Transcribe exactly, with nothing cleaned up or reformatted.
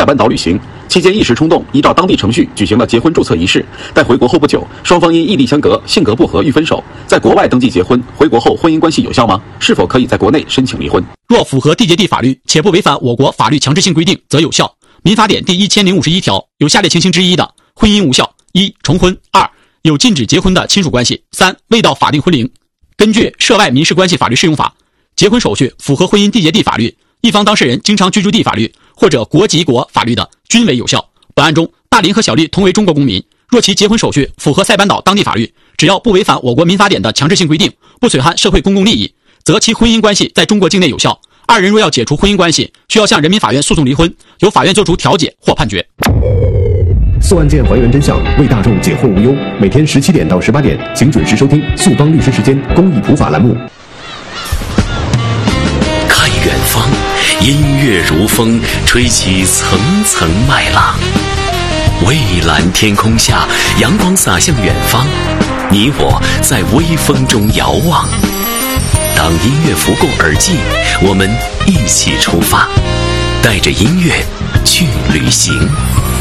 班岛旅行，期间一时冲动，依照当地程序举行了结婚注册仪式。但回国后不久，双方因异地相隔、性格不合欲分手。在国外登记结婚，回国后婚姻关系有效吗？是否可以在国内申请离婚？ 若符合缔结地法律，且不违反我国法律强制性规定，则有效。民法典第一千零五十一条有下列情形之一的，婚姻无效：一、重婚；二、有禁止结婚的亲属关系；三、未到法定婚龄。根据《涉外民事关系法律适用法》，结婚手续符合婚姻缔结地法律、一方当事人经常居住地法律或者国籍国法律的，均为有效。本案中，大林和小丽同为中国公民，若其结婚手续符合塞班岛当地法律，只要不违反我国民法典的强制性规定，不损害社会公共利益，则其婚姻关系在中国境内有效。二人若要解除婚姻关系，需要向人民法院诉讼离婚，由法院作出调解或判决。 诉案件还原真相，为大众解惑无忧。每天十七点到十八点，请准时收听速帮律师时间公益普法栏目。 看远方，音乐如风，吹起层层麦浪。蔚蓝天空下，阳光洒向远方，你我在微风中遥望。当音乐拂过耳际，我们一起出发，带着音乐去旅行。